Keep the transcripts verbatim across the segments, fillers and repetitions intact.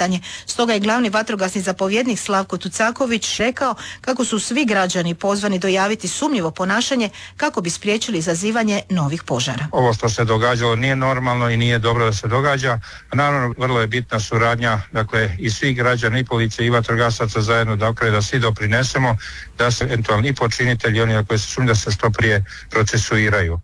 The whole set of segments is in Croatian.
nadmetanje. Stoga je glavni vatrogasni zapovjednik Slavko Tucaković rekao kako su svi građani pozvani dojaviti sumnjivo ponašanje kako bi spriječili izazivanje novih požara. Ovo što se događalo nije normalno i nije dobro da se događa. Naravno, vrlo je bitna suradnja, dakle, i svih građana, i policije, i vatrogasaca zajedno, dakle, da svi doprinesemo da se eventualni i počinitelji, oni koji se sumnju, da se što prije procesuiraju.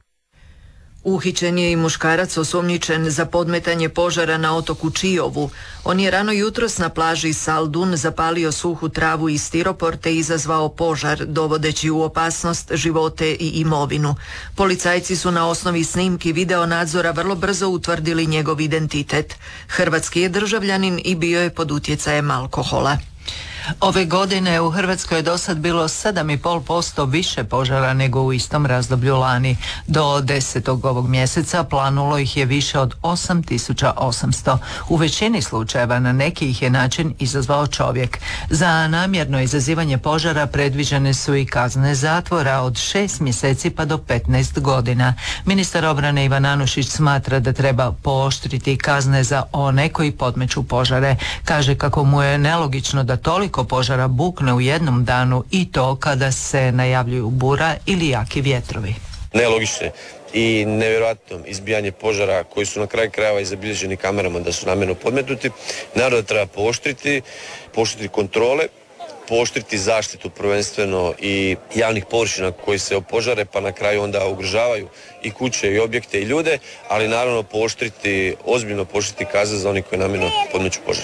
Uhićen je i muškarac osumnjičen za podmetanje požara na otoku Čiovu. On je rano jutros na plaži Saldun zapalio suhu travu i stiropor te izazvao požar, dovodeći u opasnost živote i imovinu. Policajci su na osnovi snimki video nadzora vrlo brzo utvrdili njegov identitet. Hrvatski je državljanin i bio je pod utjecajem alkohola. Ove godine u Hrvatskoj je do sad bilo sedam i pol posto više požara nego u istom razdoblju lani. Do desetog ovog mjeseca planulo ih je više od osam tisuća osamsto. U većini slučajeva na neki ih je način izazvao čovjek. Za namjerno izazivanje požara predviđene su i kazne zatvora od šest mjeseci pa do petnaest godina. Ministar obrane Ivan Anušić smatra da treba pooštriti kazne za one koji podmeću požare. Kaže kako mu je nelogično da toliko požara bukne u jednom danu i to kada se najavljuju bura ili jaki vjetrovi. Nelogično i nevjerojatno izbijanje požara koji su na kraju krajeva i zabilježeni kamerama da su namjerno podmetnuti. Naravno da treba pooštriti, pooštriti kontrole, pooštriti zaštitu prvenstveno i javnih površina koji se opožare pa na kraju onda ugrožavaju i kuće i objekte i ljude, ali naravno pooštriti, ozbiljno pooštriti kazne za oni koji namjerno podmeću požar.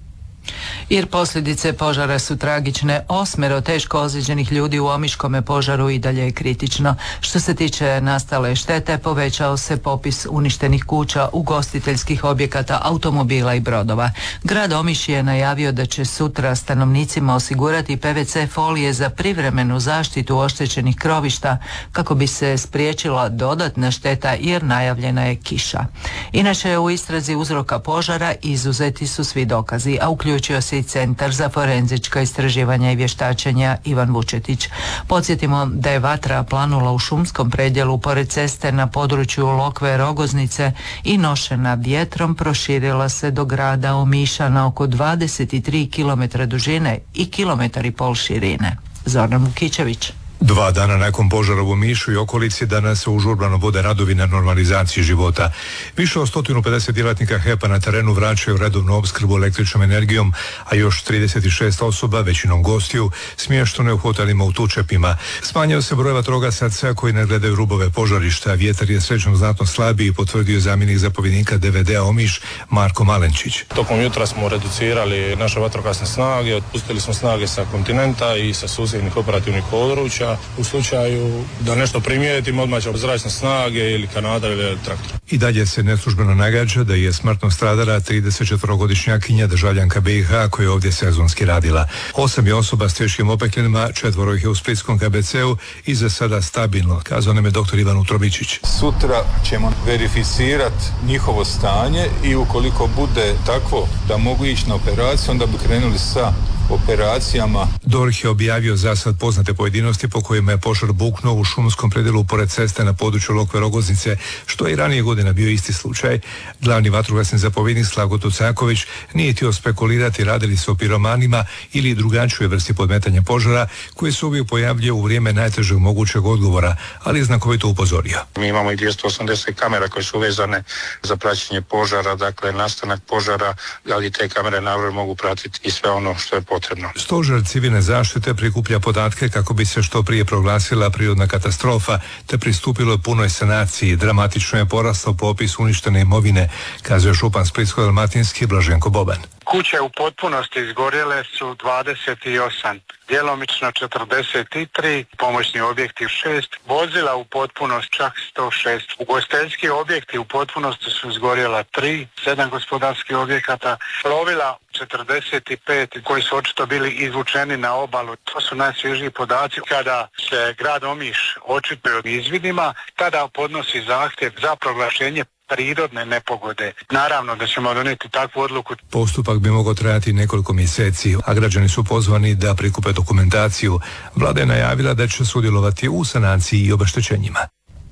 Jer posljedice požara su tragične. Osmero teško ozlijeđenih ljudi u Omiškome požaru i dalje je kritično. Što se tiče nastale štete, povećao se popis uništenih kuća, ugostiteljskih objekata, automobila i brodova. Grad Omiš je najavio da će sutra stanovnicima osigurati P V C folije za privremenu zaštitu oštećenih krovišta kako bi se spriječila dodatna šteta jer najavljena je kiša. Inače, u istrazi uzroka požara izuzeti su svi dokazi, a uključio se i Centar za forenzička istraživanja i vještačenja Ivan Vučetić. Podsjetimo da je vatra planula u šumskom predjelu pored ceste na području Lokve Rogoznice i nošena vjetrom proširila se do grada Omiša na oko dvadeset tri kilometra dužine i kilometar i pol širine. Zorana Vukićević. Dva dana nakon požara u Omišu i okolici danas se užurbano vode radovi na normalizaciji života. Više od sto pedeset djelatnika H E P-a na terenu vraćaju redovnu opskrbu električnom energijom, a još trideset šest osoba, većinom gostiju, smješteno je u hotelima u Tučepima. Smanjio se broj vatrogasaca koji ne gledaju rubove požarišta. Vjetar je srećom znatno slabiji, potvrdio zamjenik zapovjednika D V D-a Omiš Marko Malenčić. Tokom jutra smo reducirali naše vatrogasne snage, otpustili smo snage sa kontinenta i sa susjednih operativnih područja. U slučaju da nešto primijetimo, odmah će zračne snage ili kanada ili traktor. I dalje se neslužbeno nagađa da je smrtno stradala tridesetčetverogodišnjakinja državljanka B i H koja je ovdje sezonski radila. Osam je osoba s teškim opekljenima, četvoro ih je u splitskom K B C-u i za sada stabilno, kazao nam je doktor Ivan Utrobičić. Sutra ćemo verificirati njihovo stanje i ukoliko bude takvo da mogu ići na operaciju, onda bi krenuli sa operacijama. D O R H je objavio za sad poznate pojedinosti po kojima je požar buknuo u šumskom predjelu pored ceste na području Lokve Rogoznice, što je i ranije godina bio isti slučaj. Glavni vatrogasni zapovjednik Slavko Tucaković nije htio spekulirati radili se o piromanima ili drugačijoj vrsti podmetanja požara koji se uvijek pojavljuje u vrijeme najtežeg mogućeg odgovora, ali je znakovito upozorio. Mi imamo i dvjesto osamdeset kamera koje su vezane za praćenje požara, dakle nastanak požara, ali te kamere naravno mogu pratiti i sve ono što je potrebno. Stožer civilne zaštite prikuplja podatke kako bi se što prije proglasila prirodna katastrofa te pristupilo je punoj sanaciji. Dramatično je porastao popis uništene imovine, kazuje župan Splitsko-dalmatinski Blaženko Boban. Kuće u potpunosti izgorjele su dvadeset osam, djelomično četrdeset tri, pomoćni objekti šest, vozila u potpunosti čak sto šest. Ugostiteljski objekti u potpunosti su izgorjela tri, sedam gospodarskih objekata, plovila četrdeset pet koji su očito bili izvučeni na obalu. To su najsvježiji podaci. Kada se grad Omiš očituje o izvidima, tada podnosi zahtjev za proglašenje prirodne nepogode. Naravno da ćemo donijeti takvu odluku. Postupak bi mogao trajati nekoliko mjeseci, a građani su pozvani da prikupe dokumentaciju. Vlada je najavila da će sudjelovati u sanaciji i obeštećenjima.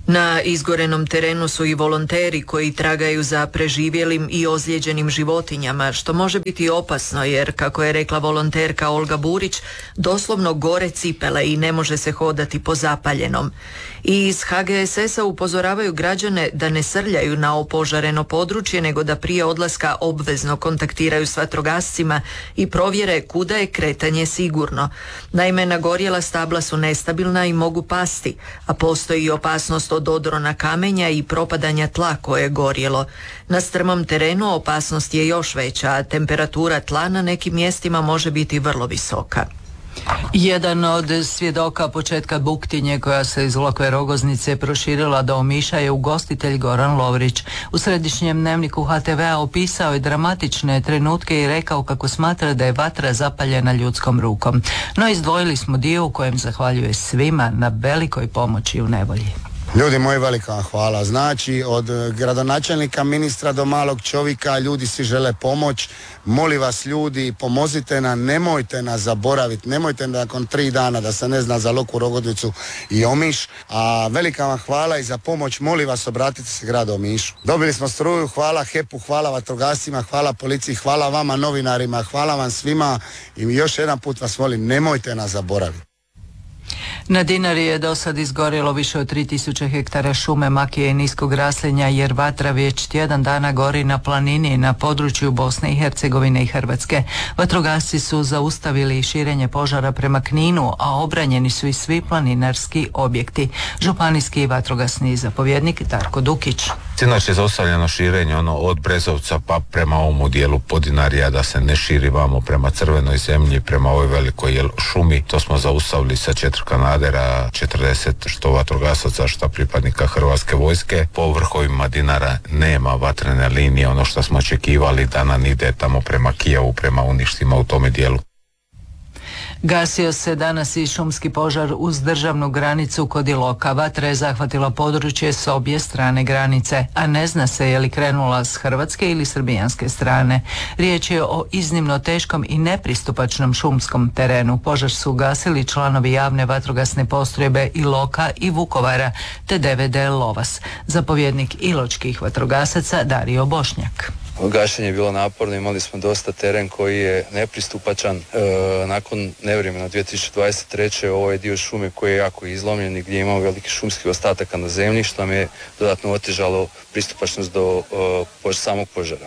Na izgorenom terenu su i volonteri koji tragaju za preživjelim i ozlijeđenim životinjama, što može biti opasno jer, kako je rekla volonterka Olga Burić, doslovno gore cipele i ne može se hodati po zapaljenom. I iz H G S S-a upozoravaju građane da ne srljaju na opožareno područje, nego da prije odlaska obvezno kontaktiraju s vatrogascima i provjere kuda je kretanje sigurno. Naime, nagorjela stabla su nestabilna i mogu pasti, a postoji i opasnost od odrona kamenja i propadanja tla koje je gorjelo. Na strmom terenu opasnost je još veća, a temperatura tla na nekim mjestima može biti vrlo visoka. Jedan od svjedoka početka buktinje koja se iz Lokve Rogoznice proširila do Omiša je ugostitelj Goran Lovrić. U središnjem dnevniku H T V-a opisao je dramatične trenutke i rekao kako smatra da je vatra zapaljena ljudskom rukom. No izdvojili smo dio u kojem zahvaljuje svima na velikoj pomoći u nevolji. Ljudi moji, velika vam hvala. Znači, od gradonačelnika, ministra do malog čovjeka, ljudi svi žele pomoć. Molim vas ljudi, pomozite nam, nemojte nas zaboraviti, nemojte nakon tri dana da se ne zna za Lokvu Rogoznicu i Omiš. A velika vam hvala i za pomoć, molim vas, obratite se gradu Omišu. Dobili smo struju, hvala H E P-u, hvala vatrogascima, hvala policiji, hvala vama novinarima, hvala vam svima i još jedan put vas molim, nemojte nas zaboraviti. Na Dinari je do sad izgorjelo više od tri tisuće hektara šume, makije i niskog raslinja jer vatra već tjedan dana gori na planini na području Bosne i Hercegovine i Hrvatske. Vatrogasci su zaustavili širenje požara prema Kninu, a obranjeni su i svi planinarski objekti. Županijski vatrogasni zapovjednik Darko Dukić. Sinoć je zaustavljeno širenje ono od Brezovca pa prema ovom dijelu Podinarija, da se ne širi vamo prema Crvenoj zemlji, prema ovoj velikoj šumi. To smo zaustavili sa četiri kanadera, četrdeset što vatrogasaca, što pripadnika Hrvatske vojske. Po vrhovima Dinara nema vatrene linije, ono što smo očekivali da nam ide tamo prema Kijevu, prema uništima u tome dijelu. Gasio se danas i šumski požar uz državnu granicu kod Iloka. Vatra je zahvatila područje s obje strane granice, a ne zna se je li krenula s hrvatske ili srbijanske strane. Riječ je o iznimno teškom i nepristupačnom šumskom terenu. Požar su gasili članovi javne vatrogasne postrojbe Iloka i Vukovara te D V D Lovas. Zapovjednik iločkih vatrogasaca Dario Bošnjak. Gašenje je bilo naporno, imali smo dosta teren koji je nepristupačan. E, nakon nevremena dvije tisuće dvadeset treće ovo je dio šume koji je jako izlomljen i gdje imamo veliki šumskih ostataka na zemlji, što nam je dodatno otežalo pristupačnost do e, pož, samog požara.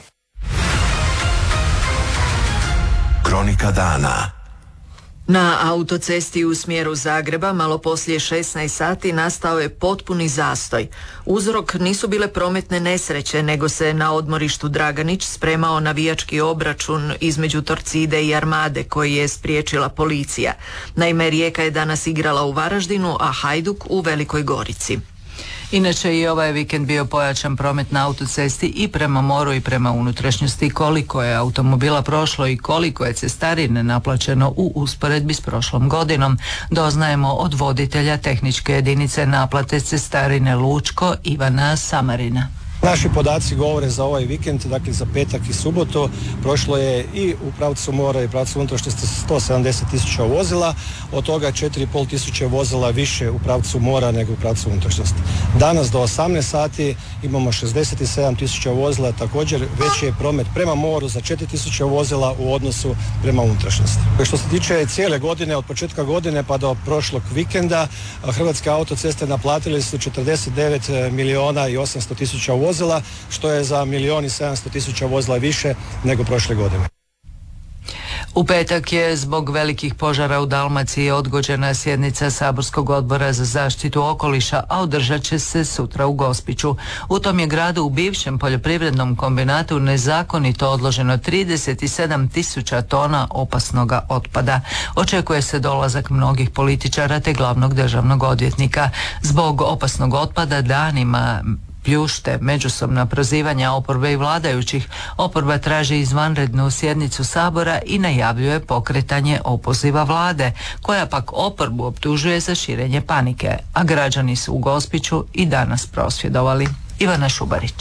Kronika dana. Na autocesti u smjeru Zagreba malo poslije šesnaest sati nastao je potpuni zastoj. Uzrok nisu bile prometne nesreće, nego se na odmorištu Draganić spremao navijački obračun između Torcide i Armade koji je spriječila policija. Naime, Rijeka je danas igrala u Varaždinu, a Hajduk u Velikoj Gorici. Inače i ovaj vikend bio pojačan promet na autocesti i prema moru i prema unutrašnjosti. Koliko je automobila prošlo i koliko je cestarine naplaćeno u usporedbi s prošlom godinom, doznajemo od voditelja tehničke jedinice naplate cestarine Lučko Ivana Samarina. Naši podaci govore za ovaj vikend, dakle za petak i subotu, prošlo je i u pravcu mora i pravcu unutrašnjosti sto sedamdeset tisuća vozila, od toga četiri i pol tisuće vozila više u pravcu mora nego u pravcu unutrašnjosti. Danas do osamnaest sati imamo šezdeset sedam tisuća vozila, također veći je promet prema moru za četiri tisuće vozila u odnosu prema unutrašnjosti. Što se tiče cijele godine, od početka godine pa do prošlog vikenda, Hrvatske autoceste naplatili su četrdeset devet milijuna i osamsto tisuća vozila, što je za milijun i sedamsto tisuća vozila više nego prošle godine. U petak je zbog velikih požara u Dalmaciji odgođena sjednica Saborskog odbora za zaštitu okoliša, a održat će se sutra u Gospiću. U tom je gradu u bivšem poljoprivrednom kombinatu nezakonito odloženo trideset sedam tisuća tona opasnoga otpada. Očekuje se dolazak mnogih političara te glavnog državnog odvjetnika. Zbog opasnog otpada danima pljušte međusobna prozivanja oporbe i vladajućih. Oporba traži izvanrednu sjednicu Sabora i najavljuje pokretanje opoziva vlade, koja pak oporbu optužuje za širenje panike, a građani su u Gospiću i danas prosvjedovali. Ivana Šubarić.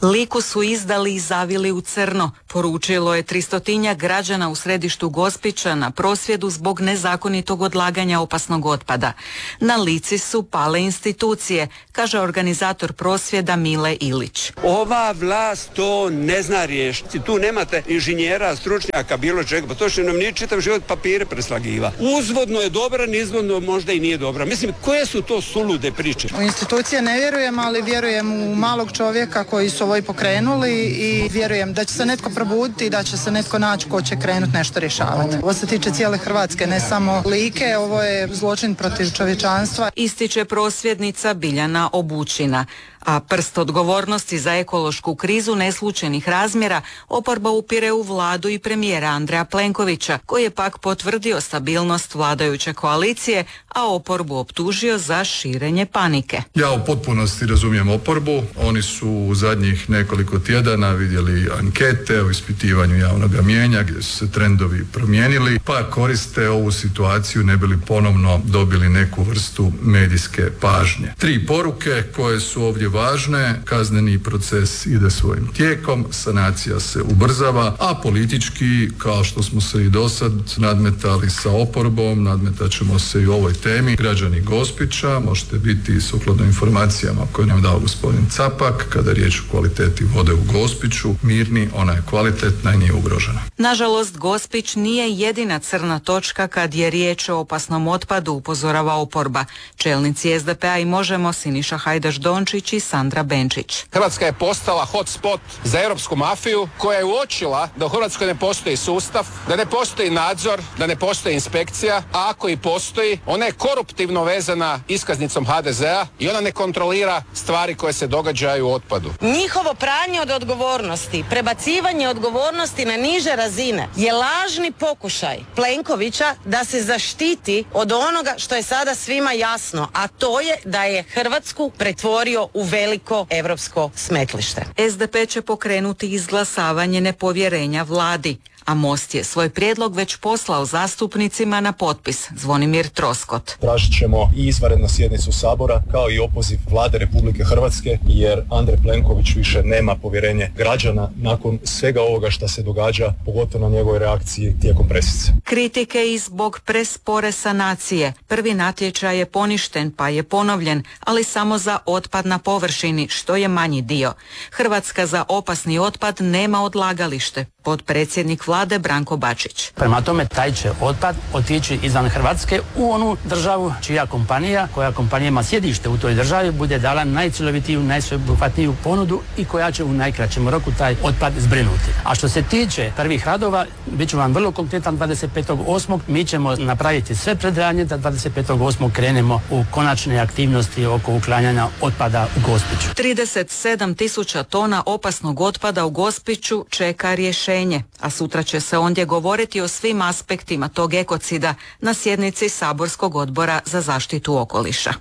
Liku su izdali i zavili u crno, poručilo je tristotinjak građana u središtu Gospića na prosvjedu zbog nezakonitog odlaganja opasnog otpada. Na Lici su pale institucije, kaže organizator prosvjeda Mile Ilić. Ova vlast to ne zna riješiti. Tu nemate inženjera, stručnjaka, bilo čega, pa to što nam nije čitav život papire preslagiva. Uzvodno je dobra, nizvodno možda i nije dobra. Mislim, koje su to sulude priče? U institucije ne vjerujem, ali vjerujem u malog čovjeka koji su ovo i pokrenuli i vjerujem da će se netko probuditi i da će se netko naći ko će krenuti nešto rješavati. Ovo se tiče cijele Hrvatske, ne samo Like, ovo je zločin protiv čovječanstva. Ističe prosvjednica Biljana Obučina. A prst odgovornosti za ekološku krizu neslučajnih razmjera oporba upire u vladu i premijera Andreja Plenkovića, koji je pak potvrdio stabilnost vladajuće koalicije, a oporbu optužio za širenje panike. Ja u potpunosti razumijem oporbu. Oni su u zadnjih nekoliko tjedana vidjeli ankete o ispitivanju javnog mijenja gdje su se trendovi promijenili, pa koriste ovu situaciju ne bi li ponovno dobili neku vrstu medijske pažnje. Tri poruke koje su ovdje važne: kazneni proces ide svojim tijekom, sanacija se ubrzava, a politički, kao što smo se i dosad nadmetali sa oporbom, nadmetat ćemo se i u ovoj temi. Građani Gospića, možete biti sukladno informacijama koje nam dao gospodin Capak, kada je riječ o kvaliteti vode u Gospiću, mirni, ona je kvalitetna i nije ugrožena. Nažalost, Gospić nije jedina crna točka kad je riječ o opasnom otpadu, upozorava oporba. Čelnici es de pe a i Možemo, Siniša Hajdaš Dončić i Sandra Benčić. Hrvatska je postala hotspot za europsku mafiju koja je uočila da u Hrvatskoj ne postoji sustav, da ne postoji nadzor, da ne postoji inspekcija, a ako i postoji, ona je koruptivno vezana iskaznicom ha de zea i ona ne kontrolira stvari koje se događaju u otpadu. Njihovo pranje od odgovornosti, prebacivanje odgovornosti na niže razine je lažni pokušaj Plenkovića da se zaštiti od onoga što je sada svima jasno, a to je da je Hrvatsku pretvorio u veliko europsko smetlište. es de pe će pokrenuti izglasavanje nepovjerenja vladi, a Most je svoj prijedlog već poslao zastupnicima na potpis. Zvonimir Troskot. Tražit ćemo i izvanrednu sjednicu Sabora kao i opoziv Vlade Republike Hrvatske, jer Andrej Plenković više nema povjerenje građana nakon svega ovoga što se događa, pogotovo na njegovoj reakciji tijekom presice. Kritike i zbog prespore sanacije. Prvi natječaj je poništen pa je ponovljen, ali samo za otpad na površini, što je manji dio. Hrvatska za opasni otpad nema odlagalište. Potpredsjednik vlade Branko Bačić. Prema tome, taj će otpad otići izvan Hrvatske u onu državu čija kompanija, koja kompanija ima sjedište u toj državi, bude dala najcjelovitiju, najsveobuhvatniju ponudu i koja će u najkraćem roku taj otpad zbrinuti. A što se tiče prvih radova, bit ću vam vrlo konkretan, dvadeset petog osmog mi ćemo napraviti sve predradnje da dvadeset petog osmog krenemo u konačne aktivnosti oko uklanjanja otpada u Gospiću. trideset sedam tisuća tona opasnog otpada u Gospiću čeka rješenje, a sutra će se ondje govoriti o svim aspektima tog ekocida na sjednici Saborskog odbora za zaštitu okoliša.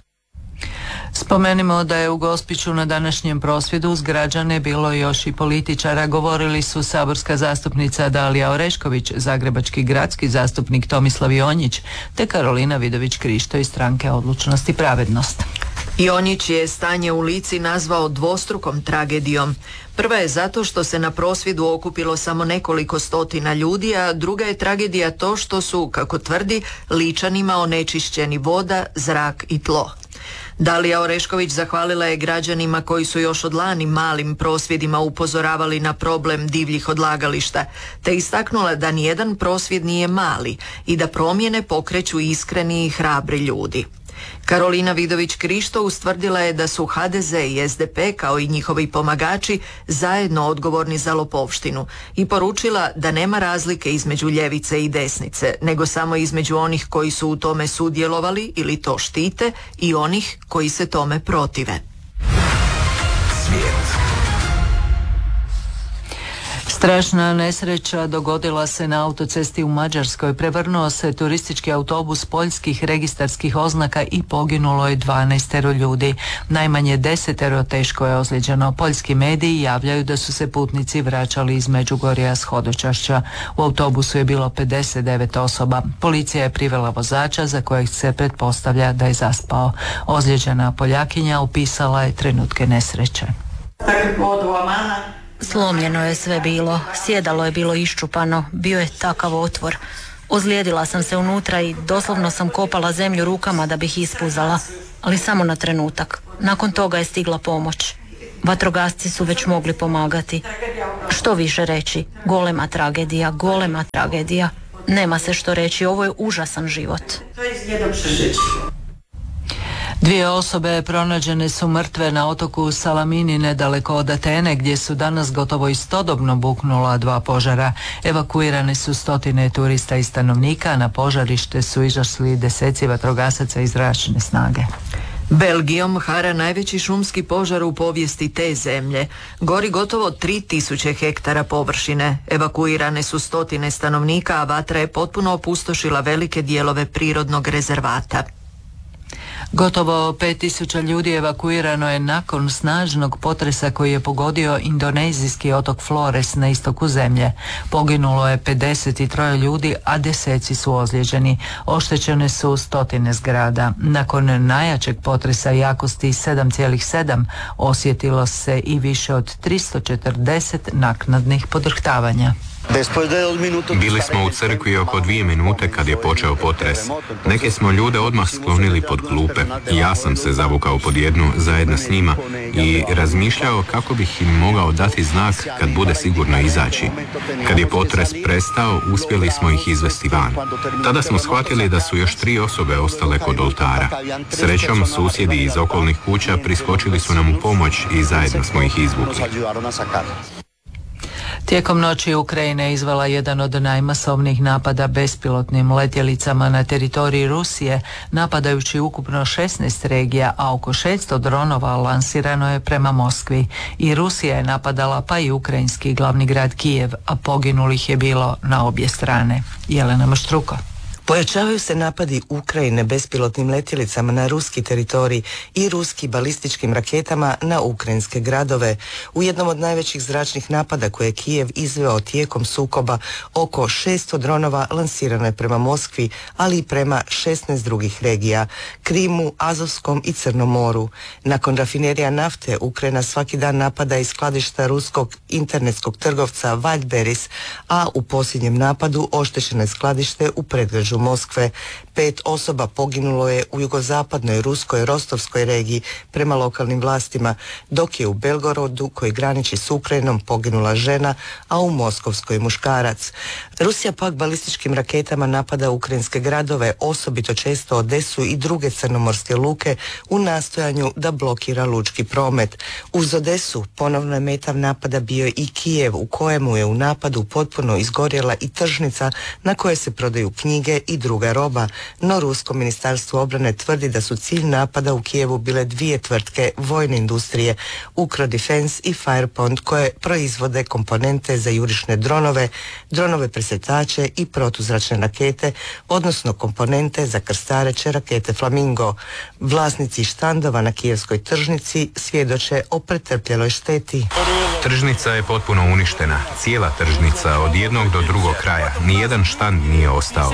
Spomenimo da je u Gospiću na današnjem prosvjedu uz građane bilo još i političara. Govorili su saborska zastupnica Dalija Orešković, zagrebački gradski zastupnik Tomislav Jonjić te Karolina Vidović Krišto iz stranke Odlučnost i pravednost. Jonjić je stanje u Lici nazvao dvostrukom tragedijom. Prva je zato što se na prosvjedu okupilo samo nekoliko stotina ljudi, a druga je tragedija to što su, kako tvrdi, Ličanima onečišćeni voda, zrak i tlo. Dalija Orešković zahvalila je građanima koji su još od lani malim prosvjedima upozoravali na problem divljih odlagališta, te istaknula da nijedan prosvjed nije mali i da promjene pokreću iskreni i hrabri ljudi. Karolina Vidović Krišto ustvrdila je da su ha de ze i es de pe kao i njihovi pomagači zajedno odgovorni za lopovštinu i poručila da nema razlike između ljevice i desnice, nego samo između onih koji su u tome sudjelovali ili to štite i onih koji se tome protive. Svijet. Strašna nesreća dogodila se na autocesti u Mađarskoj. Prevrnuo se turistički autobus poljskih registarskih oznaka i poginulo je dvanaestero ljudi. Najmanje desetero teško je ozlijeđeno. Poljski mediji javljaju da su se putnici vraćali iz Međugorja s hodočašća. U autobusu je bilo pedeset devet osoba. Policija je privela vozača za kojeg se pretpostavlja da je zaspao. Ozlijeđena Poljakinja opisala je trenutke nesreće. Slomljeno je sve bilo, sjedalo je bilo iščupano, bio je takav otvor. Ozlijedila sam se unutra i doslovno sam kopala zemlju rukama da bih ispuzala, ali samo na trenutak. Nakon toga je stigla pomoć. Vatrogasci su već mogli pomagati. Što više reći? Golema tragedija, golema tragedija. Nema se što reći, ovo je užasan život. Dvije osobe pronađene su mrtve na otoku Salamini nedaleko od Atene, gdje su danas gotovo istodobno buknula dva požara. Evakuirane su stotine turista i stanovnika, a na požarište su izašli deseci vatrogasaca i zračne snage. Belgijom hara najveći šumski požar u povijesti te zemlje. Gori gotovo tri tisuće hektara površine. Evakuirane su stotine stanovnika, a vatra je potpuno opustošila velike dijelove prirodnog rezervata. Gotovo pet tisuća ljudi evakuirano je nakon snažnog potresa koji je pogodio indonezijski otok Flores na istoku zemlje. Poginulo je pedeset tri ljudi, a deseci su ozlijeđeni. Oštećene su stotine zgrada. Nakon najjačeg potresa jakosti sedam zarez sedam osjetilo se i više od tristo četrdeset naknadnih podrhtavanja. Bili smo u crkvi oko dvije minute kad je počeo potres. Neke smo ljude odmah sklonili pod klupe. Ja sam se zavukao pod jednu zajedno s njima i razmišljao kako bih im mogao dati znak kad bude sigurno izaći. Kad je potres prestao, uspjeli smo ih izvesti van. Tada smo shvatili da su još tri osobe ostale kod oltara. Srećom, susjedi iz okolnih kuća priskočili su nam u pomoć i zajedno smo ih izvukli. Tijekom noći Ukrajina je izvela jedan od najmasovnijih napada bespilotnim letjelicama na teritoriji Rusije, napadajući ukupno šesnaest regija, a oko šesto dronova lansirano je prema Moskvi. I Rusija je napadala pa i ukrajinski glavni grad Kijev, a poginulih je bilo na obje strane. Jelena Maštruko. Pojačavaju se napadi Ukrajine bespilotnim letjelicama na ruski teritorij i ruski balističkim raketama na ukrajinske gradove. U jednom od najvećih zračnih napada koje je Kijev izveo tijekom sukoba, oko šesto dronova lansirano je prema Moskvi, ali i prema šesnaest drugih regija, Krimu, Azovskom i Crnom moru. Nakon rafinerija nafte, Ukrajina svaki dan napada iz skladišta ruskog internetskog trgovca Wildberries, a u posljednjem napadu oštećeno je skladište u predgrađu Moskve. Pet osoba poginulo je u jugozapadnoj ruskoj Rostovskoj regiji prema lokalnim vlastima, dok je u Belgorodu, koji graniči s Ukrajinom, poginula žena, a u Moskovskoj muškarac. Rusija pak balističkim raketama napada ukrajinske gradove, osobito često Odesu i druge crnomorske luke, u nastojanju da blokira lučki promet. Uz Odesu ponovno je meta napada bio i Kijev, u kojemu je u napadu potpuno izgorjela i tržnica na kojoj se prodaju knjige i druga roba, no Rusko ministarstvo obrane tvrdi da su cilj napada u Kijevu bile dvije tvrtke vojne industrije, Ukrodefense i Firepond, koje proizvode komponente za jurišne dronove, dronove presretače i protuzračne rakete, odnosno komponente za krstareće rakete Flamingo. Vlasnici štandova na kijevskoj tržnici svjedoče o pretrpljeloj šteti. Tržnica je potpuno uništena. Cijela tržnica od jednog do drugog kraja. Nijedan štand nije ostao.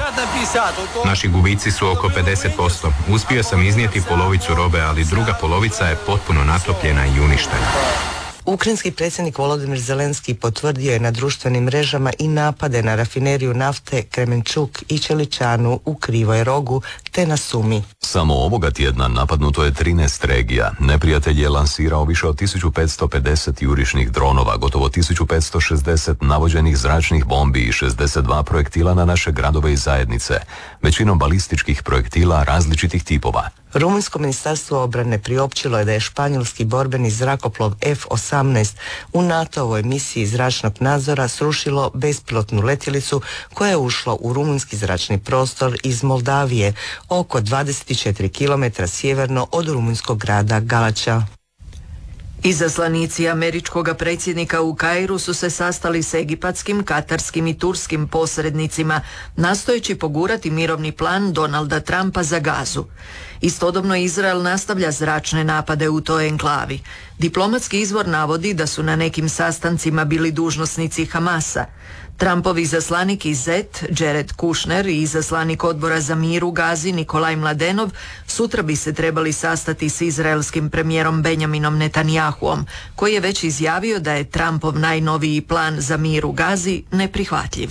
Naši gubici su oko pedeset posto. Uspio sam iznijeti polovicu robe, ali druga polovica je potpuno natopljena i uništena. Ukrajinski predsjednik Volodymyr Zelenski potvrdio je na društvenim mrežama i napade na rafineriju nafte Kremenčuk i Čeličanu u Krivoj Rogu te na Sumi. Samo ovoga tjedna napadnuto je trinaest regija. Neprijatelj je lansirao više od tisuću petsto pedeset jurišnih dronova, gotovo tisuću petsto šezdeset navođenih zračnih bombi i šezdeset dva projektila na naše gradove i zajednice, većinom balističkih projektila različitih tipova. Rumunjsko ministarstvo obrane priopćilo je da je španjolski borbeni zrakoplov F osamnaest u NATO-ovoj misiji zračnog nadzora srušilo bespilotnu letjelicu koja je ušla u rumunjski zračni prostor iz Moldavije, oko dvadeset četiri kilometra sjeverno od rumunjskog grada Galača. Izaslanici američkog predsjednika u Kairu su se sastali s egipatskim, katarskim i turskim posrednicima, nastojeći pogurati mirovni plan Donalda Trumpa za Gazu. Istodobno Izrael nastavlja zračne napade u toj enklavi. Diplomatski izvor navodi da su na nekim sastancima bili dužnosnici Hamasa. Trumpov izaslanik iz Zet, Jared Kushner, i izaslanik odbora za mir u Gazi, Nikolaj Mladenov, sutra bi se trebali sastati s izraelskim premijerom Benjaminom Netanjahuom, koji je već izjavio da je Trumpov najnoviji plan za mir u Gazi neprihvatljiv.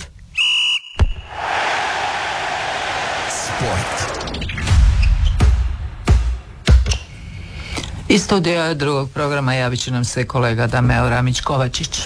Sport. Iz studija drugog programa javit će nam se kolega Dameo Ramić-Kovačić.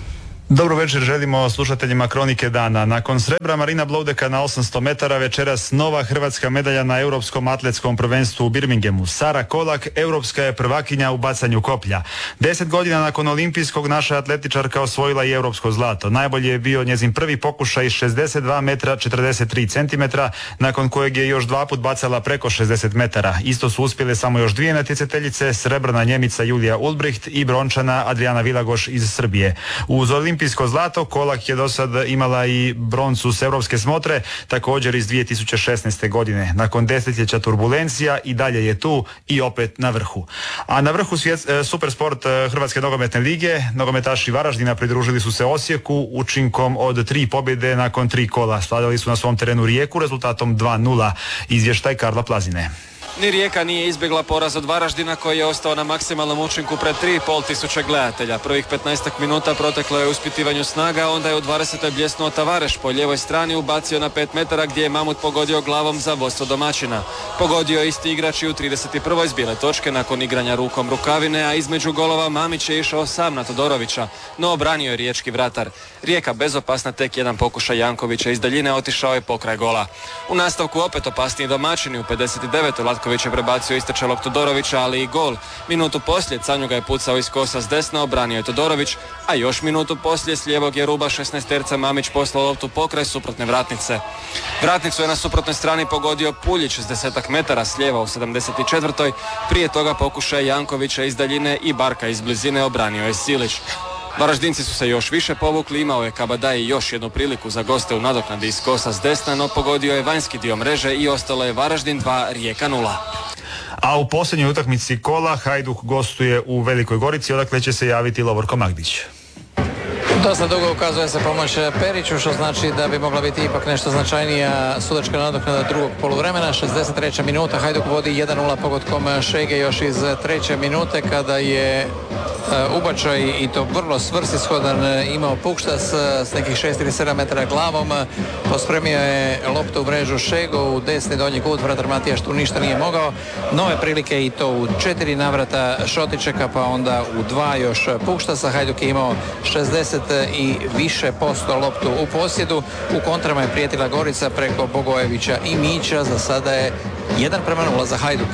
Dobro večer želimo slušateljima Kronike dana. Nakon srebra Marina Bloudeka na osamsto metara, večeras nova hrvatska medalja na Europskom atletskom prvenstvu u Birminghamu. Sara Kolak, europska je prvakinja u bacanju koplja. Deset godina nakon olimpijskog naša atletičarka osvojila i europsko zlato. Najbolji je bio njezin prvi pokušaj šezdeset dva metra četrdeset tri centimetra, nakon kojeg je još dva put bacala preko šezdeset metara. Isto su uspjele samo još dvije natjecateljice, srebrna Njemica Julija Ulbricht i brončana Adriana Vilagoš iz Srbije. Uz olimpijsko zlato Kolak je do sad imala i broncu s europske smotre, također iz dvije tisuće šesnaeste. godine. Nakon desetljeća turbulencija i dalje je tu i opet na vrhu. A na vrhu svjet, Supersport Hrvatske nogometne lige, nogometaši Varaždina pridružili su se Osijeku učinkom od tri pobjede nakon tri kola. Slavili su na svom terenu Rijeku rezultatom dva nula. Izvještaj Karla Plazine. Ni Rijeka nije izbjegla poraz od Varaždina koji je ostao na maksimalnom učinku pred tri i pol tisuće gledatelja. Prvih petnaestak minuta proteklo je u ispitivanju snaga, onda je u dvadesetoj bljesnuo Tavareš po lijevoj strani, ubacio na pet metara gdje je Mamut pogodio glavom za vodstvo domaćina. Pogodio je isti igrač i u trideset i prvoj iz bijele točke nakon igranja rukom rukavine, a između golova Mamić je išao sam na Todorovića, no obranio je riječki vratar. Rijeka bezopasna, tek jedan pokušaj Jankovića iz daljine otišao je pokraj gola. U nastavku opet opasniji domaćini, u pedeset devetoj Latković je prebacio istrčalog Todorovića, ali i gol. Minutu poslije Canju ga je pucao iz kosa s desna, obranio je Todorović, a još minutu poslije s lijevog je ruba šesnaesterca Mamić poslao loptu pokraj suprotne vratnice. Vratnicu je na suprotnoj strani pogodio Puljić s desetak metara s lijeva u sedamdeset četvrtoj. Prije toga pokušaj Jankovića iz daljine i Barka iz blizine, obranio je Silić. Varaždinci su se još više povukli, imao je Kabadaj još jednu priliku za goste u nadoknadi iz kosa s desna, no pogodio je vanjski dio mreže i ostalo je Varaždin dva, Rijeka nula. A u posljednjoj utakmici kola Hajduk gostuje u Velikoj Gorici, odakle će se javiti Lovorko Magdić. Dosta dugo ukazuje se pomoć Periću, što znači da bi mogla biti ipak nešto značajnija sudačka nadoknada drugog poluvremena. šezdeset treća minuta, Hajduk vodi jedan nula pogodkom Šege još iz treće minute kada je ubačaj, i to vrlo svrsishodan, imao Pukštas s nekih šest ili sedam metara glavom, pospremio je loptu u mrežu Šego u desni donji kut, vratar Matijaš tu ništa nije mogao. Nove prilike i to u četiri navrata Šotičeka, pa onda u dva još Pukštasa. Hajduk je imao šezdeset i više posto loptu u posjedu. U kontrama je prijetila Gorica preko Bogojevića i Mića. Za sada je jedan prema nula za Hajduk.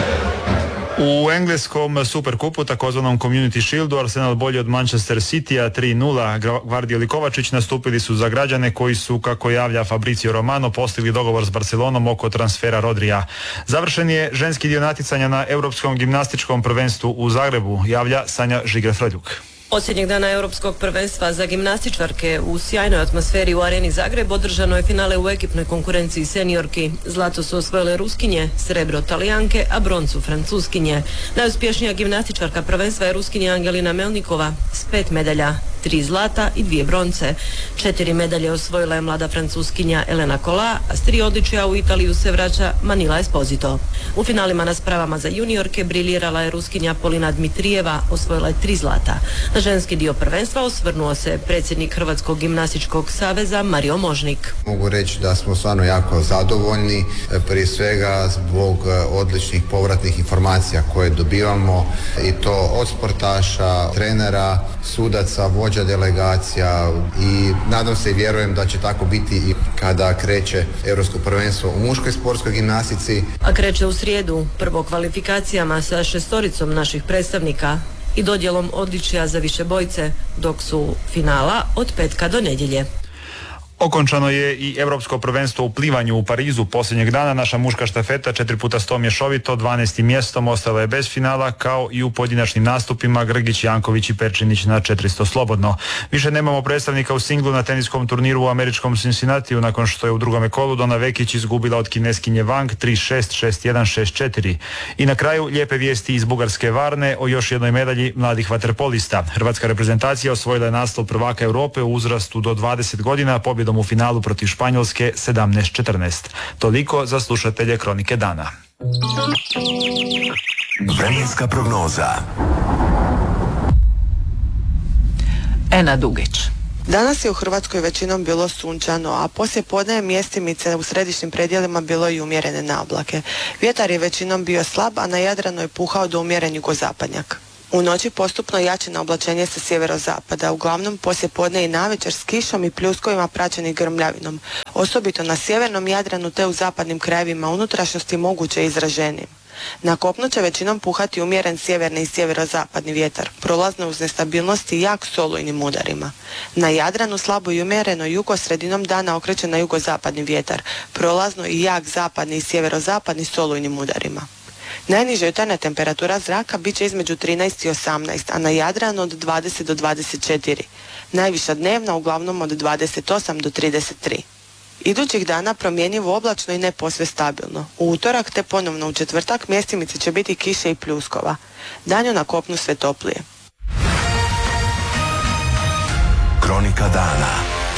U engleskom Superkupu, takozvanom Community Shieldu, Arsenal bolji od Manchester Citya tri nula. Gvardiol i Kovačić nastupili su za građane koji su, kako javlja Fabrizio Romano, postigli dogovor s Barcelonom oko transfera Rodrija. Završen je ženski dio natjecanja na Europskom gimnastičkom prvenstvu u Zagrebu, javlja Sanja Žiger-Frljuk. Posljednjeg dana Europskog prvenstva za gimnastičarke u sjajnoj atmosferi u Areni Zagreb održano je finale u ekipnoj konkurenciji seniorki. Zlato su osvojile Ruskinje, srebro Talijanke, a broncu Francuskinje. Najuspješnija gimnastičarka prvenstva je Ruskinja Angelina Melnikova s pet medalja, tri zlata i dvije bronce. Četiri medalje osvojila je mlada Francuskinja Elena Kola, a s tri odličja u Italiju se vraća Manila Esposito. U finalima na spravama za juniorke briljirala je Ruskinja Polina Dmitrijeva, osvojila je tri zlata. Na ženski dio prvenstva osvrnuo se predsjednik Hrvatskog gimnastičkog saveza Mario Možnik. Mogu reći da smo stvarno jako zadovoljni, prije svega zbog odličnih povratnih informacija koje dobivamo, i to od sportaša, trenera, sudaca, vođa delegacija, i nadam se i vjerujem da će tako biti i kada kreće Europsko prvenstvo u muškoj sportskoj gimnastici. A kreće u srijedu, prvo kvalifikacijama sa šestoricom naših predstavnika i dodjelom odličja za više bojce, dok su finala od petka do nedjelje. Okončano je i Europsko prvenstvo u plivanju u Parizu posljednjeg dana. Naša muška štafeta četiri puta sto mješovito dvanaestim mjestom ostala je bez finala, kao i u pojedinačnim nastupima Grgić, Janković i Perčinić na četiristo slobodno. Više nemamo predstavnika u singlu na teniskom turniru u američkom Cincinnatiju nakon što je u drugome kolu Dona Vekić izgubila od Kineskinje Wang tri šest, šest jedan, šest četiri. I na kraju lijepe vijesti iz bugarske Varne o još jednoj medalji mladih vaterpolista. Hrvatska reprezentacija osvojila je naslov prvaka Europe u uzrastu do dvadeset godina pobjedom u finalu protiv Španjolske sedamnaest četrnaest. Toliko za slušatelje Kronike dana. Vremenska prognoza. Ena Dugić. Danas je u Hrvatskoj većinom bilo sunčano, a poslije podne mjestimice u središnjim predjelima bilo i umjerene naoblake. Vjetar je većinom bio slab, a na Jadranu je puhao do umjeren jugozapadnjak. U noći postupno jače na oblačenje sa sjeverozapada, uglavnom poslije podne i navečer s kišom i pljuskovima praćeni grmljavinom, osobito na sjevernom Jadranu te u zapadnim krajevima unutrašnjosti moguće izraženijim. Na kopnu će većinom puhati umjeren sjeverni i sjeverozapadni vjetar, prolazno uz nestabilnost i jak s olujnim udarima. Na Jadranu slabo i umjereno jugo sredinom dana okreće na jugozapadni vjetar, prolazno i jak zapadni i sjeverozapadni s olujnim udarima. Najniža jutarnja temperatura zraka bit će između trinaest i osamnaest, a na Jadranu od dvadeset do dvadeset četiri. Najviša dnevna uglavnom od dvadeset osam do trideset tri. Idućih dana promjenjivo oblačno i ne posve stabilno. U utorak te ponovno u četvrtak mjestimice će biti kiše i pljuskova. Danju na kopnu sve toplije. Kronika dana.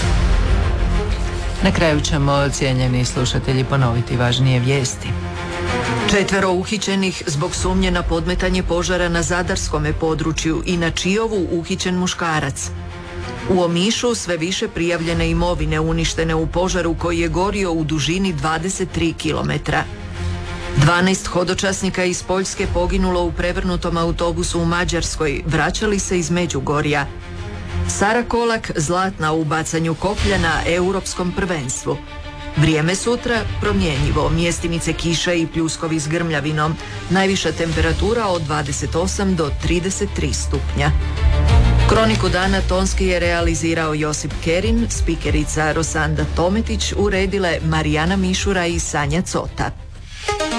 Na kraju ćemo, cijenjeni slušatelji, ponoviti važnije vijesti. Četvero uhićenih zbog sumnje na podmetanje požara na Zadarskome području i na Čijovu uhićen muškarac. U Omišu sve više prijavljene imovine uništene u požaru koji je gorio u dužini dvadeset tri kilometra. dvanaest hodočasnika iz Poljske poginulo u prevrnutom autobusu u Mađarskoj, vraćali se iz Međugorja. Sara Kolak zlatna u bacanju koplja na europskom prvenstvu. Vrijeme sutra promjenjivo, mjestimice kiša i pljuskovi s grmljavinom, najviša temperatura od dvadeset osam do trideset tri stupnja. Kroniku dana tonski je realizirao Josip Kerin, spikerica Rosanda Tometić, uredile Marijana Mišura i Sanja Cota.